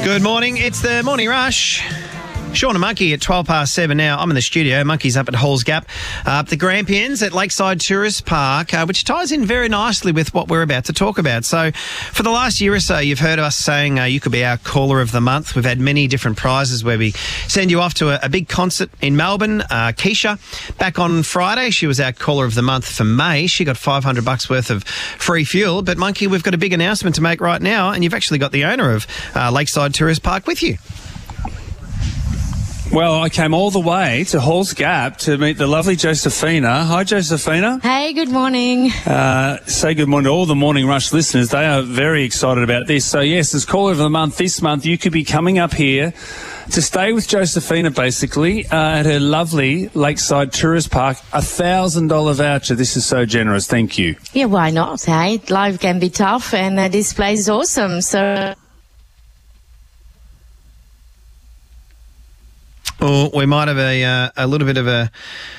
Good morning. It's the Morning Rush. Sean and Monkey at 7:12 now. I'm in the studio. Monkey's up at Halls Gap. The Grampians at Lakeside Tourist Park, which ties in very nicely with what we're about to talk about. So for the last year or so, you've heard us saying you could be our caller of the month. We've had many different prizes where we send you off to a big concert in Melbourne. Keisha, back on Friday, she was our caller of the month for May. She got $500 worth of free fuel. But Monkey, we've got a big announcement to make right now, and you've actually got the owner of Lakeside Tourist Park with you. Well, I came all the way to Halls Gap to meet the lovely Josephina. Hi, Josephina. Hey, good morning. Say good morning to all the Morning Rush listeners. They are very excited about this. So, yes, as caller of the month this month, you could be coming up here to stay with Josephina, basically, at her lovely Lakeside Tourist Park. $1,000 voucher. This is so generous. Thank you. Yeah, why not, hey? Life can be tough, and this place is awesome, so... Oh, we might have a little bit of a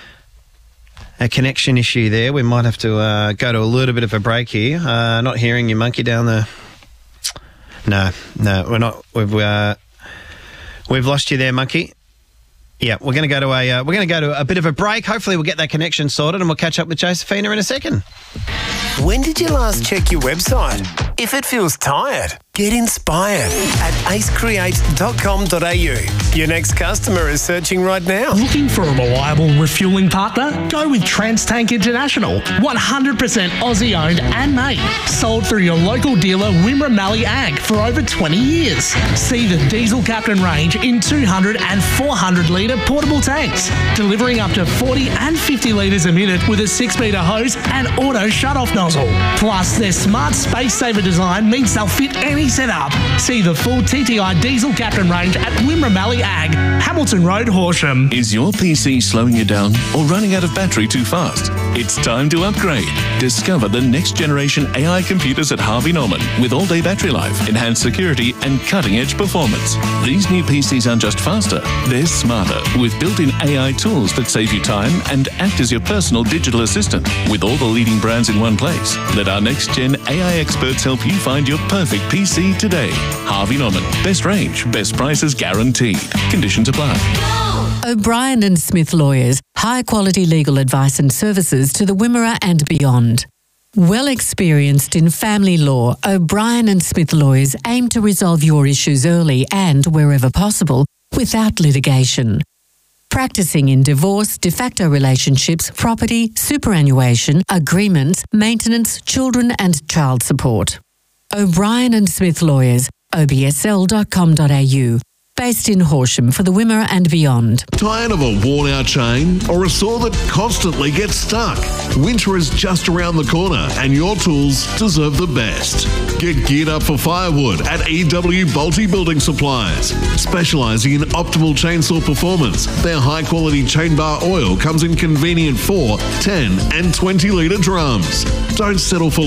connection issue there. We might have to go to a little bit of a break here. Not hearing you, Monkey, down the... No, we're not. We've lost you there, Monkey. Yeah, we're going to go to a bit of a break. Hopefully, we'll get that connection sorted, and we'll catch up with Josephina in a second. When did you last check your website? If it feels tired, get inspired at acecreate.com.au. Your next customer is searching right now. Looking for a reliable refuelling partner? Go with TransTank International. 100% Aussie owned and made. Sold through your local dealer Wimmera Mallee Ag for over 20 years. See the Diesel Captain range in 200 and 400 litre portable tanks. Delivering up to 40 and 50 litres a minute with a 6-metre hose and auto shut-off nozzle. Plus, their smart space-saver design means they'll fit any setup. See the full TTI Diesel Captain range at Wimmera Mallee Ag, Hamilton Road, Horsham. Is your PC slowing you down or running out of battery too fast? It's time to upgrade. Discover the next generation AI computers at Harvey Norman with all-day battery life, enhanced security and cutting-edge performance. These new PCs aren't just faster, they're smarter with built-in AI tools that save you time and act as your personal digital assistant with all the leading brands in one place. Let our next-gen AI experts help you find your perfect PC today. Harvey Norman. Best range, best prices guaranteed. Conditions apply. O'Brien and Smith Lawyers. High-quality legal advice and services to the Wimmera and beyond. Well experienced in family law, O'Brien and Smith Lawyers aim to resolve your issues early and, wherever possible, without litigation. Practicing in divorce, de facto relationships, property, superannuation, agreements, maintenance, children and child support. O'Brien and Smith Lawyers, obsl.com.au. Based in Horsham for the Wimmera and beyond. Tired of a worn-out chain or a saw that constantly gets stuck? Winter is just around the corner and your tools deserve the best. Get geared up for firewood at EW Bolte Building Supplies. Specialising in optimal chainsaw performance, their high-quality chain bar oil comes in convenient 4, 10 and 20 litre drums. Don't settle for